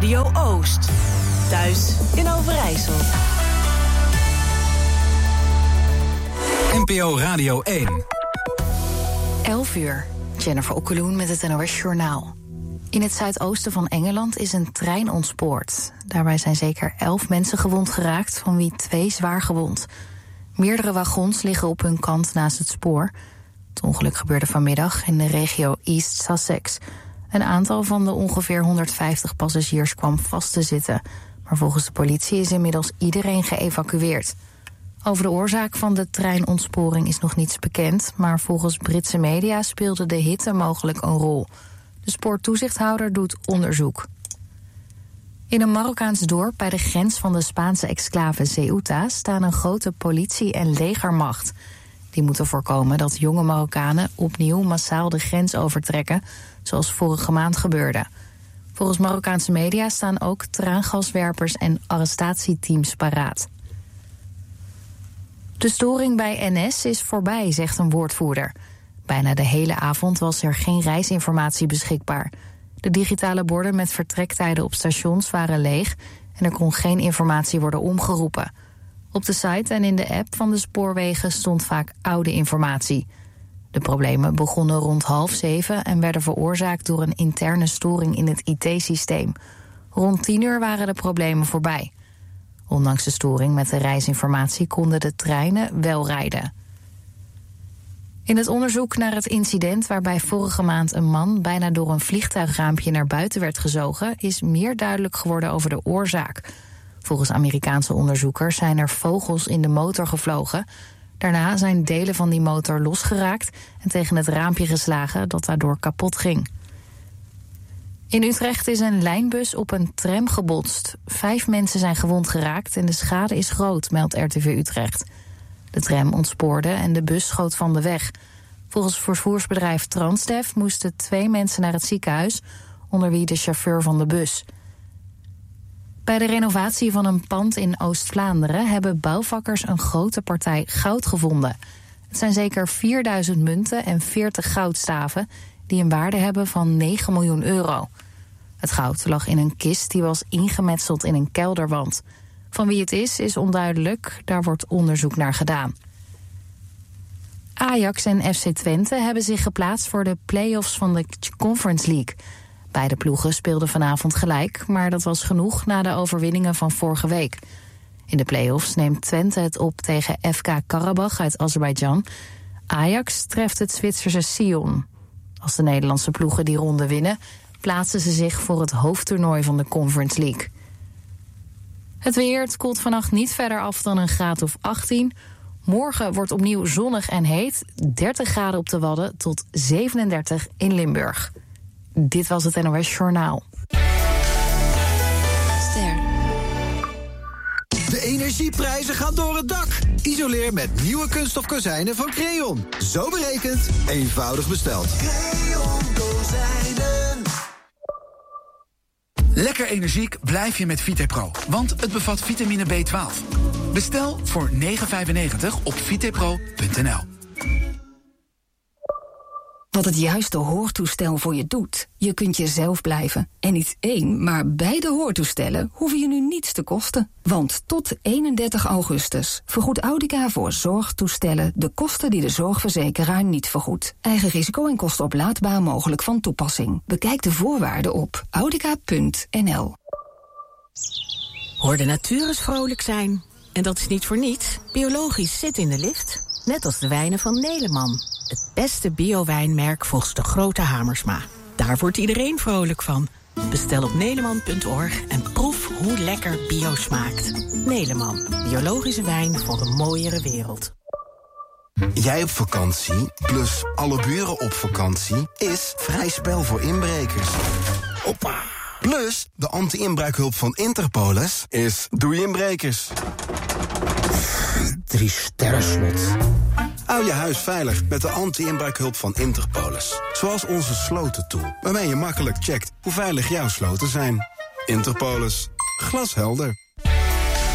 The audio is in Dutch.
Radio Oost. Thuis in Overijssel. NPO Radio 1. 11 uur. Jennifer Okkeloen met het NOS Journaal. In het zuidoosten van Engeland is een trein ontspoord. Daarbij zijn zeker 11 mensen gewond geraakt, van wie 2 zwaar gewond. Meerdere wagons liggen op hun kant naast het spoor. Het ongeluk gebeurde vanmiddag in de regio East Sussex. Een aantal van de ongeveer 150 passagiers kwam vast te zitten. Maar volgens de politie is inmiddels iedereen geëvacueerd. Over de oorzaak van de treinontsporing is nog niets bekend, maar volgens Britse media speelde de hitte mogelijk een rol. De spoortoezichthouder doet onderzoek. In een Marokkaans dorp bij de grens van de Spaanse exclave Ceuta staan een grote politie- en legermacht. Die moeten voorkomen dat jonge Marokkanen opnieuw massaal de grens overtrekken, zoals vorige maand gebeurde. Volgens Marokkaanse media staan ook traangaswerpers en arrestatieteams paraat. De storing bij NS is voorbij, zegt een woordvoerder. Bijna de hele avond was er geen reisinformatie beschikbaar. De digitale borden met vertrektijden op stations waren leeg en er kon geen informatie worden omgeroepen. Op de site en in de app van de spoorwegen stond vaak oude informatie. De problemen begonnen rond 6:30 en werden veroorzaakt door een interne storing in het IT-systeem. Rond 10:00 waren de problemen voorbij. Ondanks de storing met de reisinformatie konden de treinen wel rijden. In het onderzoek naar het incident waarbij vorige maand een man bijna door een vliegtuigraampje naar buiten werd gezogen, is meer duidelijk geworden over de oorzaak. Volgens Amerikaanse onderzoekers zijn er vogels in de motor gevlogen. Daarna zijn delen van die motor losgeraakt en tegen het raampje geslagen dat daardoor kapot ging. In Utrecht is een lijnbus op een tram gebotst. 5 mensen zijn gewond geraakt en de schade is groot, meldt RTV Utrecht. De tram ontspoorde en de bus schoot van de weg. Volgens vervoersbedrijf Transdev moesten 2 mensen naar het ziekenhuis, onder wie de chauffeur van de bus. Bij de renovatie van een pand in Oost-Vlaanderen hebben bouwvakkers een grote partij goud gevonden. Het zijn zeker 4000 munten en 40 goudstaven die een waarde hebben van 9 miljoen euro. Het goud lag in een kist die was ingemetseld in een kelderwand. Van wie het is onduidelijk, daar wordt onderzoek naar gedaan. Ajax en FC Twente hebben zich geplaatst voor de play-offs van de Conference League. Beide ploegen speelden vanavond gelijk, maar dat was genoeg na de overwinningen van vorige week. In de play-offs neemt Twente het op tegen FK Karabach uit Azerbeidzjan. Ajax treft het Zwitserse Sion. Als de Nederlandse ploegen die ronde winnen, plaatsen ze zich voor het hoofdtoernooi van de Conference League. Het weer, het koelt vannacht niet verder af dan een graad of 18. Morgen wordt opnieuw zonnig en heet. 30 graden op de Wadden tot 37 in Limburg. Dit was het NOS Journaal. De energieprijzen gaan door het dak. Isoleer met nieuwe kunststof kozijnen van Creon. Zo berekend, eenvoudig besteld. Creon kozijnen. Lekker energiek blijf je met Vitepro, want het bevat vitamine B12. Bestel voor €9,95 op vitepro.nl. Wat het juiste hoortoestel voor je doet. Je kunt jezelf blijven. En niet 1, maar beide hoortoestellen hoeven je nu niets te kosten. Want tot 31 augustus vergoedt Audica voor zorgtoestellen de kosten die de zorgverzekeraar niet vergoedt. Eigen risico en kosten oplaadbaar mogelijk van toepassing. Bekijk de voorwaarden op audica.nl. Hoor de natuur eens vrolijk zijn. En dat is niet voor niets. Biologisch zit in de lift. Net als de wijnen van Neleman. Het beste bio-wijnmerk volgens de grote Hamersma. Daar wordt iedereen vrolijk van. Bestel op neleman.org en proef hoe lekker bio smaakt. Neleman, biologische wijn voor een mooiere wereld. Jij op vakantie, plus alle buren op vakantie, is vrij spel voor inbrekers. Hoppa! Plus, de anti-inbraakhulp van Interpolis is doei inbrekers. 3 sterren slot. Hou je huis veilig met de anti-inbraakhulp van Interpolis. Zoals onze slotentool, waarmee je makkelijk checkt hoe veilig jouw sloten zijn. Interpolis. Glashelder.